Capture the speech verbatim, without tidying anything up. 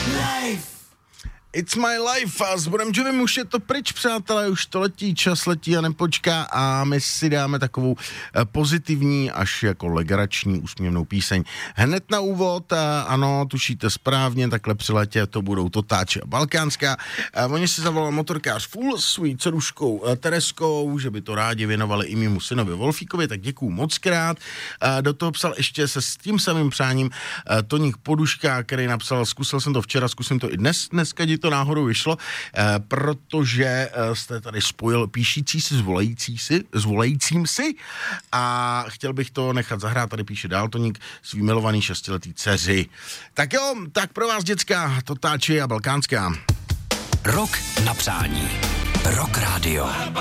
It's my life a s Bonem Jovem už je to pryč, přátelé, už to letí, čas letí a nepočká a my si dáme takovou pozitivní až jako legrační úsměvnou píseň. Hned na úvod, ano, tušíte správně, takhle při letě to budou Totáče a Balkánská. Oni si zavolal motorkář Fůl s svojí dceruškou Tereskou, že by to rádi věnovali i mému synovi Wolfíkovi, tak děkuju moc krát. Do toho psal ještě se s tím samým přáním Toník Poduška, který napsal, zkusil jsem to včera, zkusím to i dnes, dneska to náhodou vyšlo, eh, protože eh, jste tady spojil píšící si s volající si, s volajícím si a chtěl bych to nechat zahrát, tady píše dál Toník, svý milovaný šestiletý dceři. Tak jo, tak pro vás dětská Totáče a Balkánská. Rok na přání. Rock Radio.